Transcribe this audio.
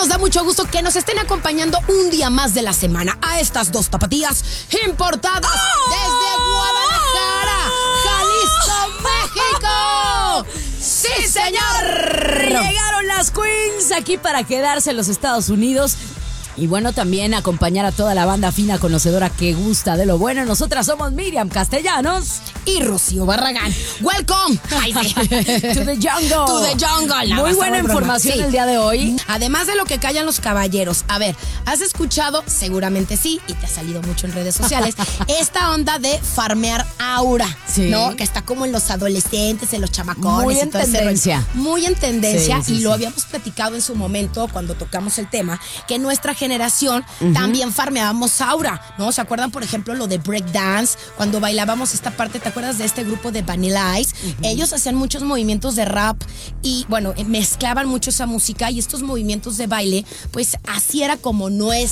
nos da mucho gusto que nos estén acompañando un día más de la semana a estas dos tapatías importadas desde Guadalajara, Jalisco, México. ¡Sí, señor! Llegaron las Queens aquí para quedarse en los Estados Unidos. Y bueno, también acompañar a toda la banda fina conocedora que gusta de lo bueno. Nosotras somos Miriam Castellanos y Rocío Barragán. Welcome to the jungle. To the jungle. Muy buena información el día de hoy. Además de lo que callan los caballeros. A ver, ¿has escuchado? Seguramente sí, y te ha salido mucho en redes sociales, esta onda de farmear aura, sí, ¿no? Que está como en los adolescentes, en los chamacones. Muy en tendencia. Muy en tendencia. Sí, y lo habíamos platicado en su momento cuando tocamos el tema, que nuestra generación también farmeábamos aura, ¿no? ¿Se acuerdan, por ejemplo, lo de breakdance? Cuando bailábamos esta parte, ¿te acuerdas de este grupo de Vanilla Ice? Ellos hacían muchos movimientos de rap y, bueno, mezclaban mucho esa música y estos movimientos de baile, pues así era como nuestra